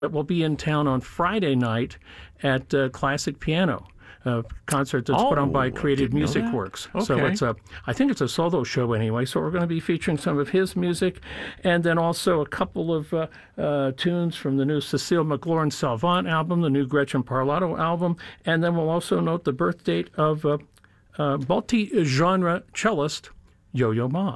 It will be in town on Friday night at Classic Piano, a concert that's put on by Creative Music Works. Okay. So it's I think it's a solo show anyway, so we're going to be featuring some of his music, and then also a couple of tunes from the new Cecile McLaurin-Salvant album, the new Gretchen Parlato album, and then we'll also note the birth date of multi-genre cellist Yo-Yo Ma.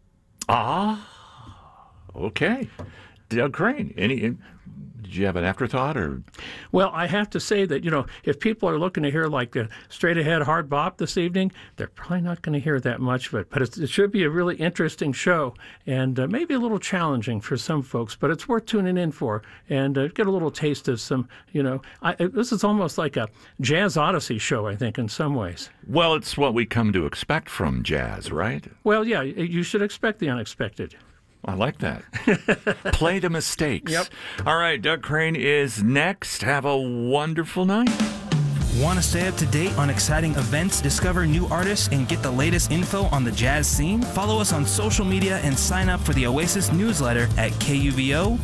Okay. Doug Crane, did you have an afterthought or? Well, I have to say that, if people are looking to hear like the straight ahead hard bop this evening, they're probably not going to hear that much of it. But it should be a really interesting show and maybe a little challenging for some folks, but it's worth tuning in for and get a little taste of some, this is almost like a Jazz Odyssey show, I think, in some ways. Well, it's what we come to expect from jazz, right? Well, yeah, you should expect the unexpected. I like that. Play the mistakes. Yep. All right, Doug Crane is next. Have a wonderful night. Want to stay up to date on exciting events, discover new artists, and get the latest info on the jazz scene? Follow us on social media and sign up for the Oasis newsletter at kuvo.org.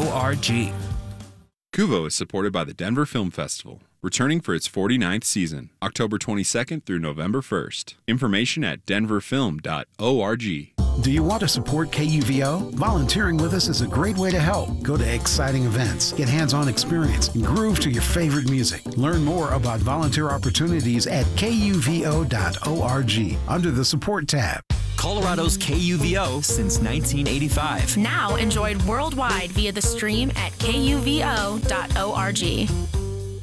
KUVO is supported by the Denver Film Festival, returning for its 49th season, October 22nd through November 1st. Information at denverfilm.org. Do you want to support KUVO? Volunteering with us is a great way to help. Go to exciting events, get hands-on experience, and groove to your favorite music. Learn more about volunteer opportunities at kuvo.org under the Support tab. Colorado's KUVO since 1985. Now enjoyed worldwide via the stream at kuvo.org.